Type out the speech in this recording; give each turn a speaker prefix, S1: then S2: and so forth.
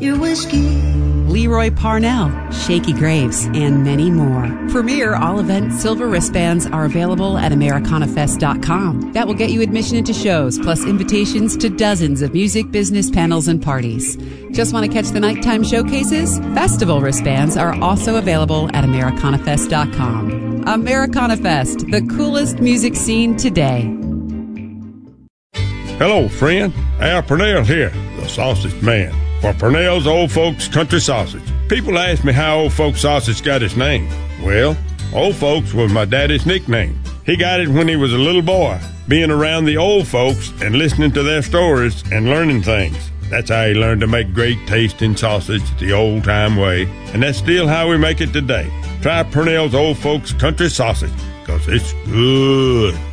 S1: your whiskey.
S2: Leroy Parnell, Shaky Graves, and many more. Premier all-event silver wristbands are available at AmericanaFest.com. That will get you admission into shows, plus invitations to dozens of music, business, panels, and parties. Just want to catch the nighttime showcases? Festival wristbands are also available at AmericanaFest.com. Americana Fest, the coolest music scene today.
S3: Hello, friend. Al Purnell here, the Sausage Man, for Purnell's Old Folks Country Sausage. People ask me how Old Folks Sausage got its name. Well, Old Folks was my daddy's nickname. He got it when he was a little boy, being around the old folks and listening to their stories and learning things. That's how he learned to make great tasting sausage the old-time way, and that's still how we make it today. Try Purnell's Old Folks Country Sausage, because it's good.